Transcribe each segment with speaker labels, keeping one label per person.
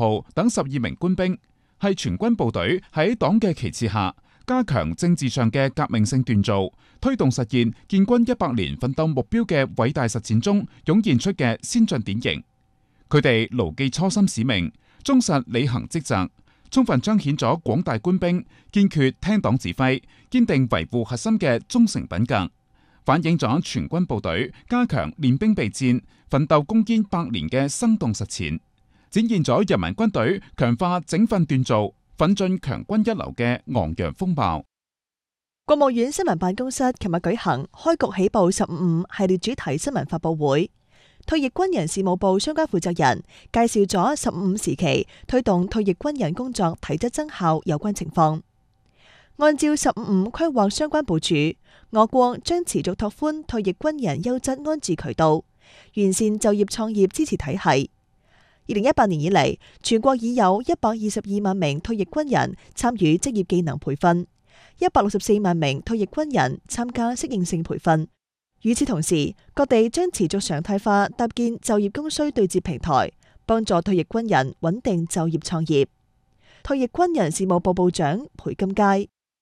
Speaker 1: 號等12名官兵，係全軍部隊喺黨嘅旗幟下，加強政治上嘅革命性鍛造，推動實現建軍100年奮鬥目標嘅偉大實踐中湧現出嘅先進典型。佢哋牢記初心使命，忠實履行職責，充分彰顯咗廣大官兵堅決聽黨指揮、堅定維護核心嘅忠誠品格，反映咗全軍部隊加強練兵備戰、奮鬥攻堅100年嘅生動實踐，展現咗人民軍隊強化整訓鍛造、奮進強軍一流嘅昂揚風貌。
Speaker 2: 國務院新聞辦公室琴日舉行開局起步15系列主題新聞發佈會，退役軍人事務部相關負責人介紹咗15時期推動退役軍人工作提質增效有關情況。按照15規劃相關部署，我國將持續拓寬退役軍人優質安置渠道，完善就業創業支持體系。2018年以嚟，全國已有122萬名退役軍人參與職業技能培訓，164萬名退役軍人參加適應性培訓。與此同時，各地將持續常態化搭建就業供需對接平台，幫助退役軍人穩定就業創業。退役軍人事務部部長裴金佳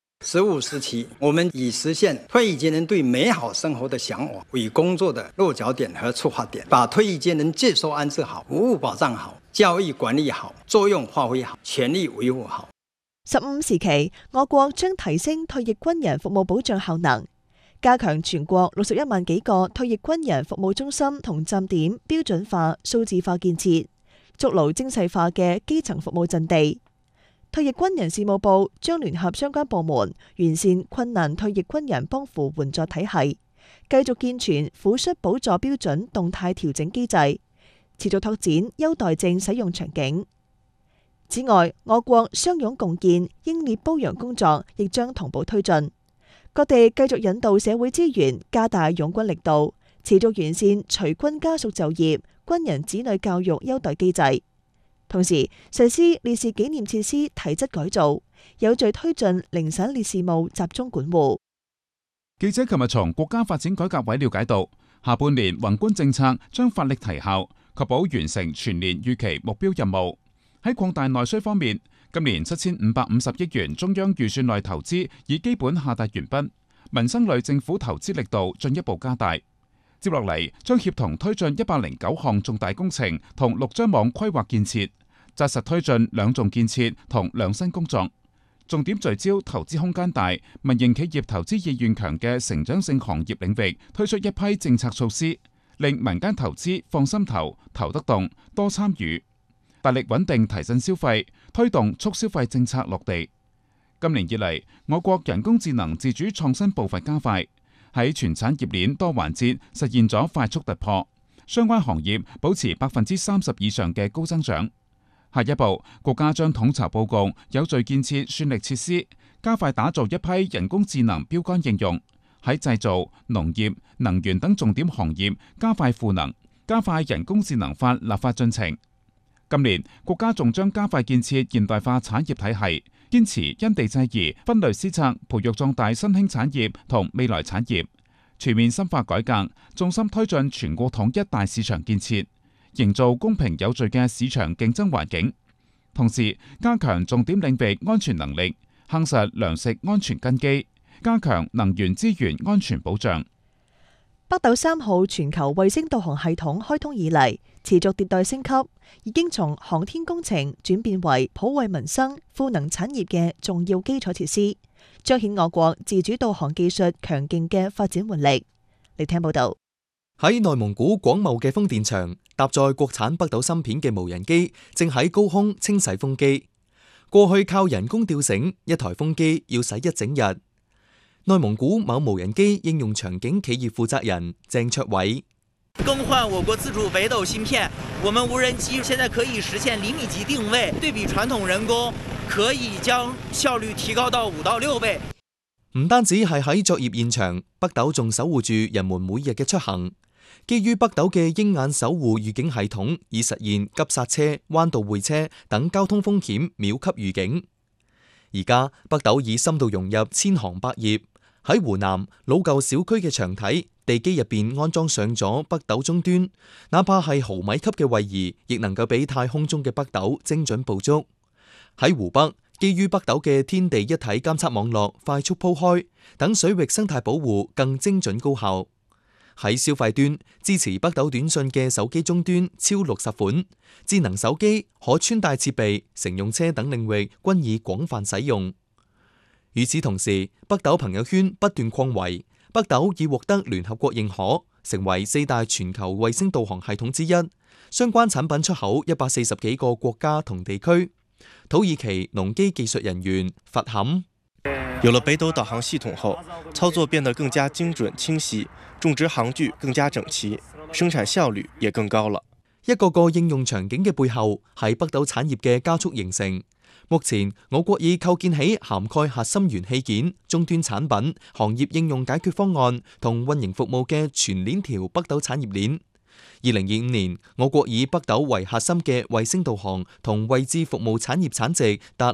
Speaker 3: 15時期，我們以實現退役軍人對美好生活的向往為工作的落腳點和出發點，把退役軍人接收安置好、服務保障好、教育管理好、作用發揮好、權利維護好。
Speaker 2: 15時期，我國將提升退役軍人服務保障效能，加強全國61萬幾個退役軍人服務中心同站點標準化、數字化建設，築牢精細化嘅基層服務陣地。退役軍人事務部將聯合相關部門，完善困難退役軍人幫扶援助體系，繼續健全撫恤補助標準動態調整機制，持續拓展優待證使用場景。此外，我國雙擁共建英烈褒揚工作亦將同步推進，各地繼續引導社會資源，加大擁軍力度，持續完善隨軍家屬就業、軍人子女教育優待機制。同時實施烈士紀念設施提質改造，有序推進零散烈士墓集中管護。
Speaker 1: 記者琴日從國家發展改革委了解到，下半年宏觀政策將發力提效，確保完成全年預期目標任務。喺擴大內需方面，今年7550億元中央預算內投資已基本下達完畢，民生類政府投資力度進一步加大。接落嚟將協同推進109項重大工程同6張網規劃建設，紮實推進兩重建設同兩新工作，重點聚焦投資空間大、民營企業投資意願強嘅成長性行業領域，推出一批政策措施，令民間投資放心投得動、多參與，大力穩定提振消費，推動促消費政策落地。今年以嚟，我國人工智能自主創新步伐加快，喺全產業鏈多環節實現咗快速突破，相關行業保持30%以上嘅高增長。下一步，國家將統籌佈局，有序建設算力設施，加快打造一批人工智能標杆應用，喺製造、農業、能源等重點行業加快賦能，加快人工智能法立法進程。今年，國家仲將加快建設現代化產業體系，堅持因地制宜、分類施策，培育壯大新興產業同未來產業，全面深化改革，重心推進全國統一大市場建設，營造公平有序嘅市場競爭環境。同時，加強重點領域安全能力，夯實糧食安全根基，加強能源資源安全保障。
Speaker 2: 北斗3號全球衛星導航系統開通以嚟，持續迭代升級，已經從航天工程轉變為普惠民生、賦能產業嘅重要基礎設施，彰顯我國自主導航技術強勁嘅發展活力。嚟聽報道。
Speaker 4: 喺內蒙古廣茂嘅風電場，搭載國產北斗芯片嘅無人機正喺高空清洗風機。過去靠人工吊繩，一台風機要洗一整日。內蒙古某無人機應用場景企業負責人鄭卓偉：
Speaker 5: 更換我國自主北斗芯片，我們無人機現在可以實現厘米級定位，對比傳統人工，可以將效率提高到5到6倍。
Speaker 4: 唔單止係喺作業現場，北斗仲守護住人們每日嘅出行。基於北斗嘅鷹眼守護預警系統，以實現急剎車、彎道會車等交通風險秒級預警。而家北斗已深度融入千行百業，喺湖南老舊小區嘅牆體地基入邊安裝上咗北斗終端，哪怕係毫米級嘅位移，亦能夠比太空中嘅北斗精準捕捉。喺湖北，基於北斗嘅天地一體監測網絡快速鋪開，等水域生態保護更精準高效。喺消費端，支持北斗短信嘅手機終端超60款，智能手機、可穿戴設備、乘用車等領域均已廣泛使用。與此同時，北斗朋友圈不斷擴圍，北斗已獲得聯合國認可，成為4大全球衛星導航系統之一。相關產品出口140幾個國家同地區。土耳其農機技術人員佛坎：
Speaker 6: 有了北斗導航系統後，操作變得更加精準清晰，種植航距更加整齊，生產效率也更高了。
Speaker 4: 一個個應用場景嘅背後，係北斗產業嘅加速形成。目前，我國已構建起涵蓋核心元器件、終端產品、行業應用解決方案同運營服務嘅全鏈條北斗產業鏈。2025年，我國以北斗為核心嘅衛星導航同位置服務產業產值達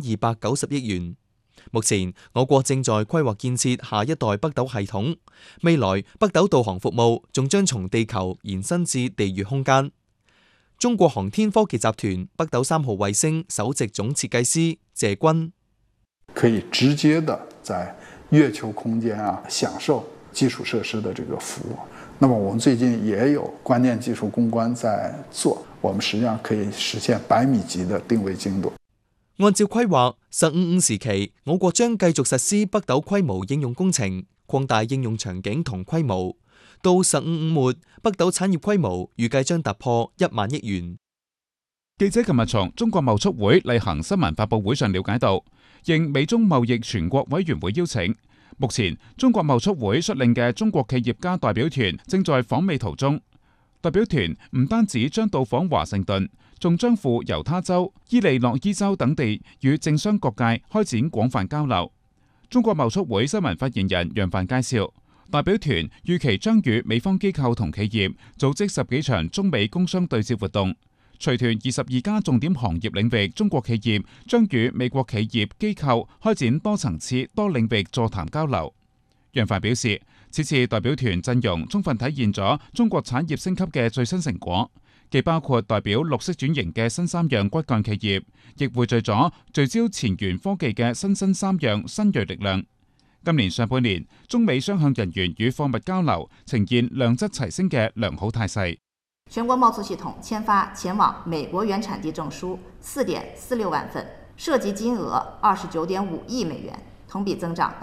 Speaker 4: 6290億元。目前，我國正在規劃建設下一代北斗系統，未來北斗導航服務仲將從地球延伸至地域空間。中國航天科技集團北斗3號衛星首席總設計師謝軍：
Speaker 7: 可以直接的在月球空間享受基礎設施的這個服務。那麼我們最近也有關鍵技術攻關在做，我們實際上可以實現100米級的定位精度。
Speaker 4: 按照規劃，15時期，我國將繼續實施北斗規模應用工程，擴大應用場景同規模。到15末，北斗產業規模預計將突破1萬億元。
Speaker 1: 記者琴日從中國貿促會例行新聞發佈會上了解到，應美中貿易全國委員會邀請，目前中國貿促會率領嘅中國企業家代表團正在訪美途中。代表團唔單止將到訪華盛頓，仲將赴猶他州、伊利諾伊州等地與政商各界開展廣泛交流。中國貿促會新聞發言人楊帆介紹，代表團預期將與美方機構同企業組織10幾場中美工商對接活動，隨團22家重點行業領域中國企業將與美國企業機構開展多層次、多領域座談交流。楊帆表示，此次代表團陣容充分體現咗中國產業升級嘅最新成果，既包括代表綠色轉型嘅新3樣骨幹企業，亦匯聚咗聚焦前沿科技嘅新3樣新銳力量。今年上半年，中美雙向人員與貨物交流呈現量質齊升嘅良好態勢。
Speaker 8: 全國貿促系統簽發前往美國原產地證書4.46萬份，涉及金額29.5億美元，同比增長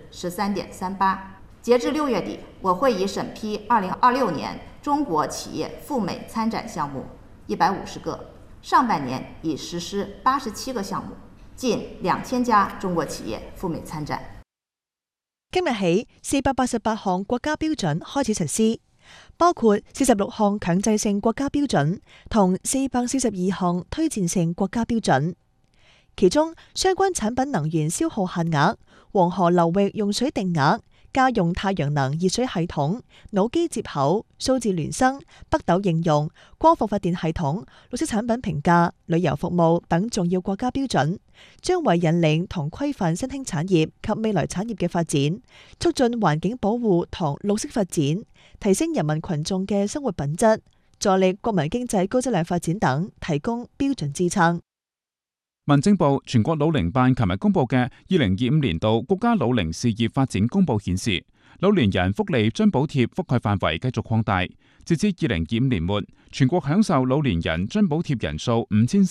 Speaker 8: 13.38%。截至6月底，我會已審批2026年中國企業赴美參展項目150個，上半年已實施87個項目，近2000家中國企業赴美參展。
Speaker 2: 今日起，488項國家標準開始實施，包括46項強制性國家標準同442項推薦性國家標準。其中，相關產品能源消耗限額、黃河流域用水定額、家用太陽能熱水系統、腦機接口、數字孿生、北斗應用、光伏發電系統、綠色產品評價、旅遊服務等重要國家標準，將為引領同規範新興產業及未來產業嘅發展，促進環境保護同綠色發展，提升人民群眾嘅生活品質，助力國民經濟高質量發展等，提供標準支撐。
Speaker 1: 民政部全國老齡辦琴日公布嘅2025年度國家老齡事業發展公報顯示，老年人福利津補貼覆蓋範圍繼續擴大，截至2025年末，全國享受老年人津補貼人數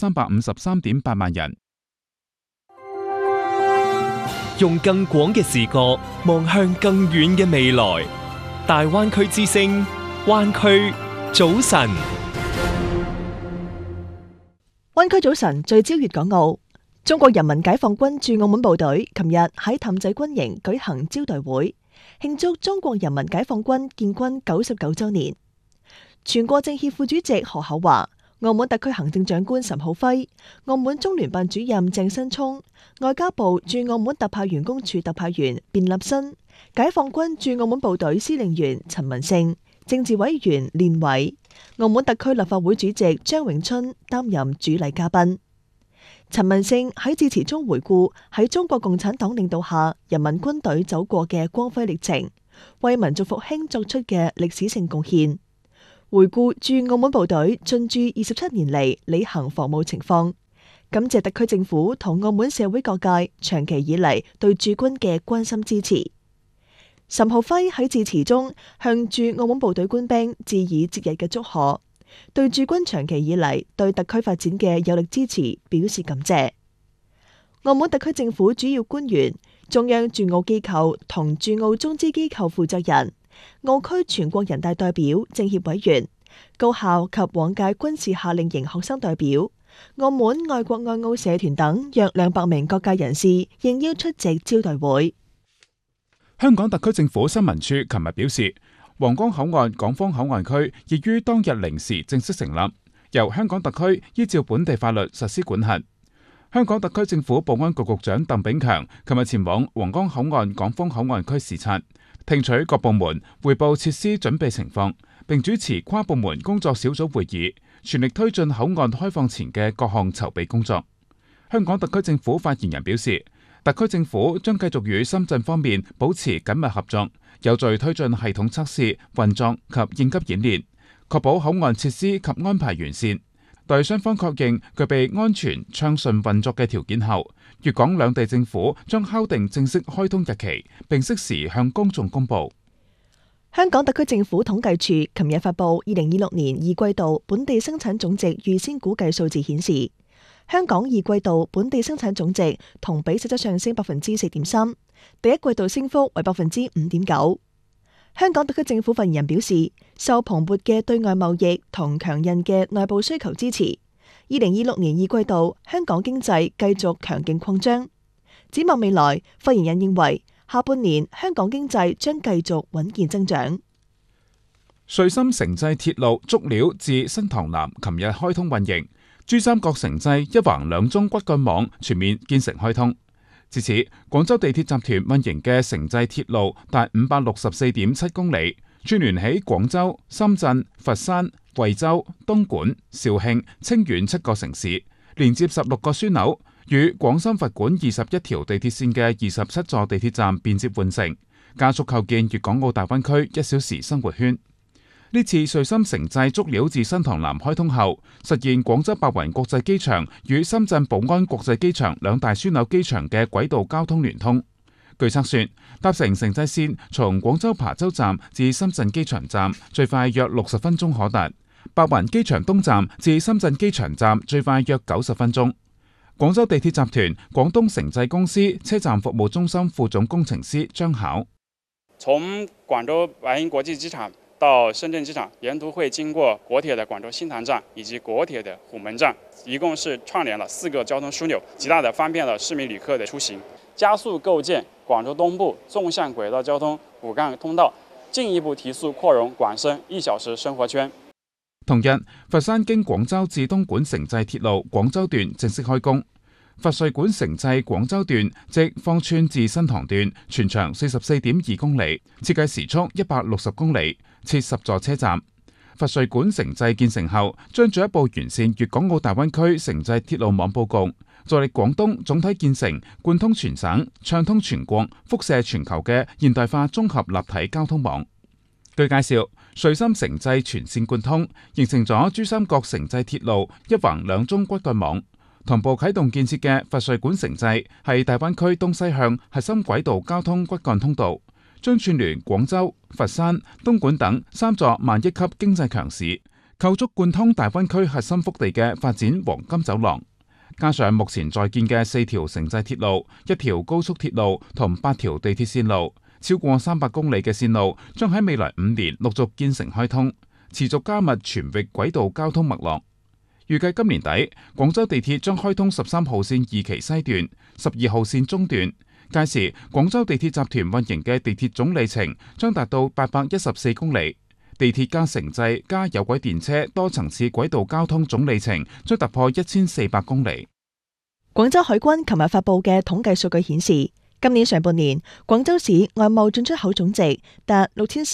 Speaker 1: 5353.8萬人。
Speaker 9: 用更廣嘅視角望向更遠嘅未來，大灣區之聲，灣區早晨。
Speaker 2: 灣區早晨聚焦粵港澳。中國人民解放軍駐澳門部隊琴日喺氹仔軍營舉行招待會，慶祝中國人民解放軍建軍99週年。全國政協副主席何厚華、澳門特區行政長官岑浩輝、澳門中聯辦主任鄭新聰、外交部駐澳門特派員公署特派員卞立新、解放軍駐澳門部隊司令員陳文勝、政治委員練偉、澳門特區立法會主席張永春擔任主禮嘉賓。陳文勝喺致辭中回顧喺中國共產黨領導下人民軍隊走過嘅光輝歷程， 為民族復興作出嘅歷史性貢獻。回顧駐澳門部隊進駐27年嚟履行防務情況，感謝特區政府同澳門社會各界長期以嚟對駐軍嘅關心支持。岑浩輝喺致辭中向駐澳門部隊官兵致以節日嘅祝賀，對駐軍長期以嚟對特區發展嘅有力支持表示感謝。澳門特區政府主要官員、中央駐澳機構同駐澳中資機構負責人、澳區全國人大代表、政協委員、高校及往屆軍事夏令營學生代表、澳門愛國愛澳社團等約200名各界人士應邀出席招待會。
Speaker 1: 香港特區政府新聞處琴日表示，皇崗口岸港方口岸區已於當日零時正式成立，由香港特區依照本地法律實施管轄。香港特區政府保安局局長鄧炳強琴日前往皇崗口岸港方口岸區視察，聽取各部門匯報設施準備情況，並主持跨部門工作小組會議，全力推進口岸開放前嘅各項籌備工作。香港特區政府發言人表示，特區政府將繼續與深圳方面保持緊密合作，有序推進系統測試、運作及應急演練，確保口岸設施及安排完善。待雙方確認具備安全暢順運作嘅條件後，粵港兩地政府將敲定正式開通日期，並適時向公眾公佈。
Speaker 2: 香港特區政府統計處琴日發布2026年2季度本地生產總值預先估計數字顯示，香港2季度本地生產總值同比實質上升4.3%，第一季度升幅為5.9%。香港特區政府發言人表示，受蓬勃嘅對外貿易同強韌嘅內部需求支持，2026年2季度香港經濟繼續強勁擴張。展望未來，發言人認為下半年香港經濟將繼續穩健增長。
Speaker 1: 穗深城際鐵路足料至新塘南琴日開通運營，珠三角城際一橫兩中骨幹網全面建成開通。至此，廣州地鐵集團運營嘅城際鐵路達564.7公里，串聯起廣州、深圳、佛山、惠州、東莞、肇慶、清遠7個城市，連接16個樞紐，與廣深佛莞21條地鐵線嘅27座地鐵站便接換乘，加速構建粵港澳大灣區1小時生活圈。呢次穗深城際足料至新塘南開通後，實現廣州白雲國際機場與深圳寶安國際機場兩大樞紐機場嘅軌道交通聯通。據測算，搭乘城際線從廣州琶洲站至深圳機場站最快約60分鐘可達，白雲機場東站至深圳機場站最快約90分鐘。廣州地鐵集團廣東城際公司車站服務中心副總工程師張考：
Speaker 10: 從廣州白雲國際機場到深圳機場，沿途會經過國鐵的廣州新塘站以及國鐵的虎門站，一共是串聯了4個交通樞紐，極大的方便了市民旅客的出行，加速構建廣州東部縱向軌道交通骨幹通道，進一步提速擴容廣深1小時生活圈。
Speaker 1: 同日，佛山經廣州至東莞城際鐵路廣州段正式開工。佛穗莞城際廣州段即芳村至新塘段，全長44.2公里，設計時速160公里，設10座車站。佛穗莞城際建成後，將進一步完善粵港澳大灣區城際鐵路網佈局，助力廣東總體建成貫通全省、暢通全國、輻射全球嘅現代化綜合立體交通網。據介紹，穗深城際全線貫通，形成咗珠三角城際鐵路一橫兩中骨幹網。同步啟動建設嘅佛穗莞城際係大灣區東西向核心軌道交通骨幹通道，將串聯廣州、佛山、東莞等3座萬億級經濟強市，構築貫通大灣區核心腹地嘅發展黃金走廊。加上目前在建嘅4條城際鐵路、1條高速鐵路同8條地鐵線路，超過300公里嘅線路將喺未來5年陸續建成開通，持續加密全域軌道交通脈絡。預計今年底，廣州地鐵將開通13號線2期西段、12號線中段。屆時，廣州地鐵集團運營嘅地鐵總里程將達到814公里，地鐵加城際加有軌電車多層次軌道交通總里程將突破1400公里。
Speaker 2: 廣州海關琴日發布嘅統計數據顯示，今年上半年廣州市外貿進出口總值達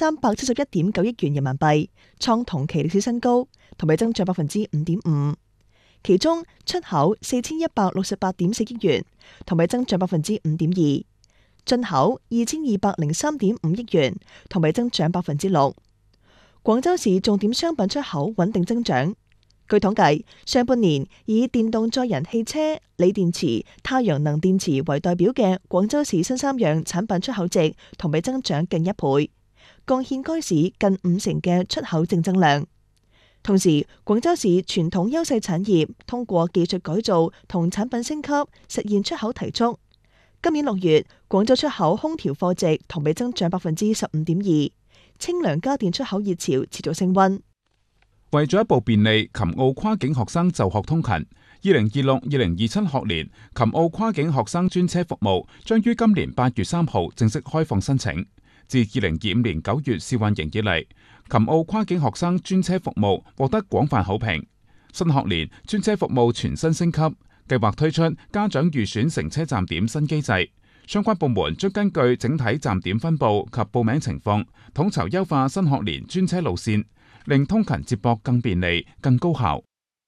Speaker 2: 6371.9億元人民幣，創同期歷史新高，同比增長5.5%。其中出口4168.4億元，同比增長5.2%； 進口2203.5億元，同比增長6%。廣州市重點商品出口穩定增長。據統計，上半年以電動載人汽車、鋰電池、太陽能電池為代表嘅廣州市新3樣產品出口值同比增長近1倍，貢獻該市近50%嘅出口淨增量。同時，廣州市傳統優勢產業通過技術改造同產品升級，實現出口提速。今年6月，廣州出口空調貨值同比增長15.2%，清涼家電出口熱潮持續升溫。
Speaker 1: 為咗一步便利琴澳跨境學生就學通勤，2026-2027學年琴澳跨境學生專車服務將於今年8月3號正式開放申請。自2025年9月試運營以嚟，琴澳跨境學生專車服務獲得廣泛好評。新學年專車服務全新升級，計劃推出家長預選乘車站點新機制。相關部門將根據整體站點分佈及報名情況，統籌優化新學年專車路線，令通勤接駁更便利、更高效。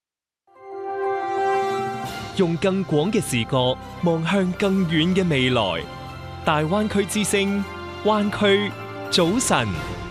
Speaker 9: 用更廣嘅視角望向更遠嘅未來。大灣區之聲，灣區早晨。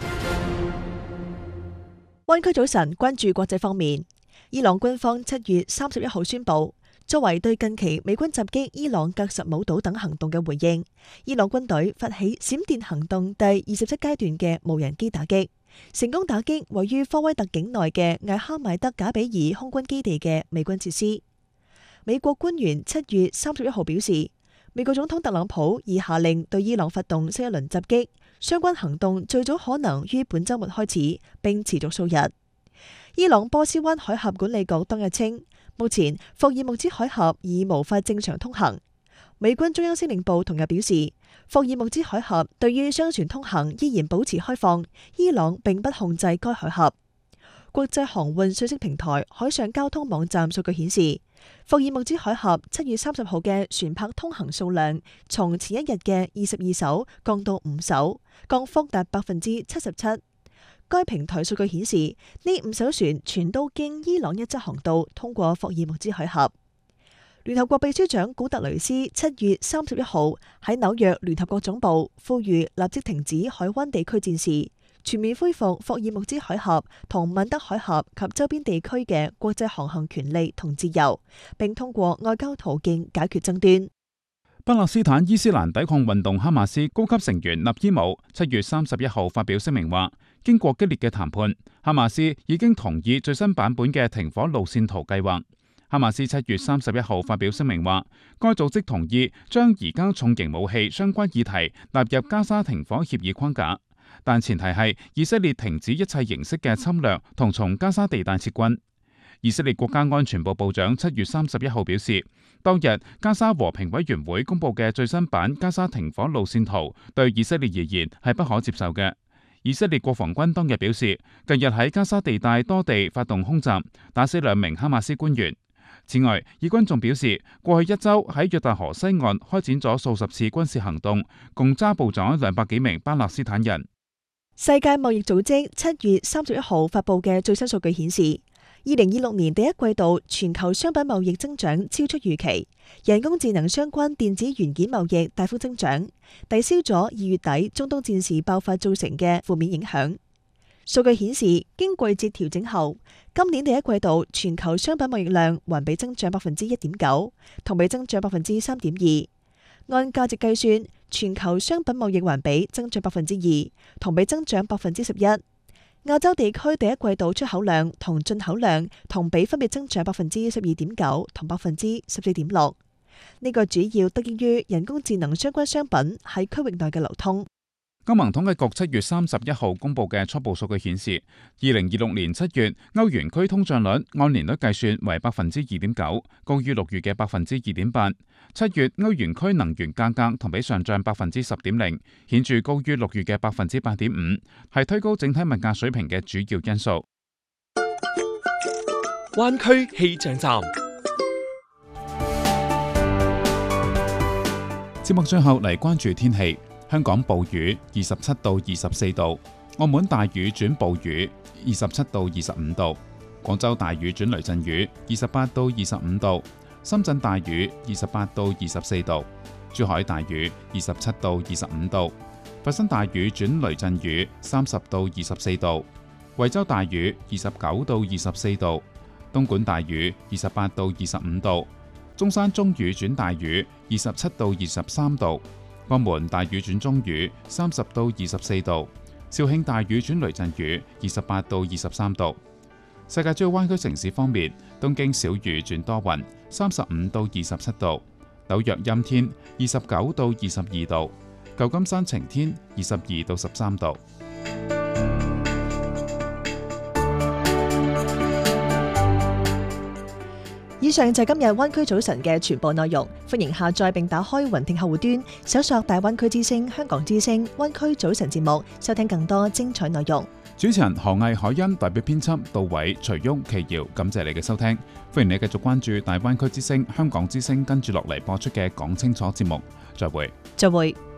Speaker 2: 灣區早晨，關注國際方面。伊朗軍方7月31號宣布，作為對近期美軍襲擊伊朗格什姆島等行動嘅回應，伊朗軍隊發起閃電行動第27階段嘅無人機打擊，成功打擊位於科威特境內嘅艾哈邁德賈比爾空軍基地嘅美軍設施。美國官員7月31號表示，美國總統特朗普已下令對伊朗發動新一輪襲擊，相關行動最早可能於本週末開始，並持續數日。伊朗波斯灣海峽管理局當日稱，目前霍爾木茲海峽已無法正常通行。美軍中央司令部同日表示，霍爾木茲海峽對於商船通行依然保持開放，伊朗並不控制該海峽。國際航運信息平台海上交通網站數據顯示，霍爾木茲海峽7月30號嘅船舶通行數量從前一日嘅22艘降到5艘，降幅達77%。該平台數據顯示，呢5艘船全都經伊朗一側航道通過霍爾木茲海峽。聯合國秘書長古特雷斯7月31號喺紐約聯合國總部呼籲立即停止海灣地區戰事，全面恢復霍爾木茲海峽同曼德海峽及周邊地區嘅國際航行權利同自由，並通過外交途徑解決爭端。
Speaker 1: 巴勒斯坦伊斯蘭抵抗運動哈馬斯高級成員納伊姆7月31號發表聲明話，經過激烈嘅談判，哈馬斯已經同意最新版本嘅停火路線圖計劃。哈馬斯7月31號發表聲明話，該組織同意將移交重型武器相關議題納入加沙停火協議框架，但前提係以色列停止一切形式嘅侵略同從加沙地帶撤軍。以色列國家安全部部長7月31號表示，當日加沙和平委員會公布嘅最新版加沙停火路線圖對以色列而言係不可接受嘅。以色列國防軍當日表示，近日喺加沙地帶多地發動空襲，打死2名哈馬斯官員。此外，以軍仲表示，過去1週喺約旦河西岸開展咗數十次軍事行動，共抓捕咗200幾名巴勒斯坦人。
Speaker 2: 世界貿易組織7月31號發布嘅最新數據顯示，2026年第一季度全球商品貿易增長超出預期，人工智能相關電子元件貿易大幅增長，抵消咗2月底中東戰事爆發造成嘅負面影響。數據顯示，經季節調整後，今年第一季度全球商品貿易量環比增長1.9%，同比增長3.2%。按價值計算，全球商品貿易環比增長2%，同比增長11%。亞洲地區第一季度出口量同進口量同比分別增長12.9%同14.6%。呢個主要得益於人工智能相關商品喺區域內嘅流通。
Speaker 1: 歐盟統計局7月31號公布嘅初步數據顯示，2026年7月歐元區通脹率按年率計算為2.9%，高於6月嘅2.8%。7月歐元區能源價格同比上漲10.0%，顯著高於6月嘅8.5%，係推高整體物價水平嘅主要因素。
Speaker 9: 灣區氣象站。
Speaker 1: 節目最後嚟關注天氣。香港暴雨27到24度，澳門大雨轉暴雨27到25度，廣州大雨轉雷陣雨28到25度，深圳大雨28到24度， 珠海大雨27到25度，佛山大雨轉雷陣雨30到24度，惠州大雨29到24度，東莞大雨28到25度，中山中雨轉大雨27到23度，江門大雨轉中雨30到24度，肇慶大雨轉雷陣雨28到23度。世界主要灣區城市方面，東京小雨轉多雲35到27度，紐約陰天29到22度，舊金山晴天22到13度。
Speaker 2: 以上就係今日灣區早晨嘅全部內容，歡迎下載並打開雲聽客戶端，搜索大灣區之聲、香港之聲、灣區早晨節目，收聽更多精彩內容。
Speaker 1: 主持人何毅、海欣，代表編輯杜偉、徐旭、奇瑤，感謝你嘅收聽。歡迎你繼續關注大灣區之聲、香港之聲跟住落嚟播出嘅講清楚節目。再會。
Speaker 2: 再會。